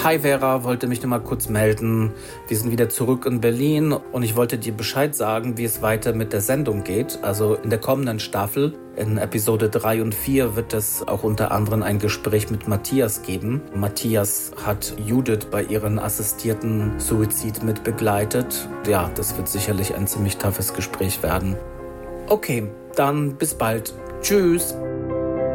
Hi Vera, wollte mich nur mal kurz melden. Wir sind wieder zurück in Berlin und ich wollte dir Bescheid sagen, wie es weiter mit der Sendung geht. Also in der kommenden Staffel, in Episode 3 und 4, wird es auch unter anderem ein Gespräch mit Matthias geben. Matthias hat Judith bei ihrem assistierten Suizid mit begleitet. Ja, das wird sicherlich ein ziemlich toughes Gespräch werden. Okay, dann bis bald. Tschüss.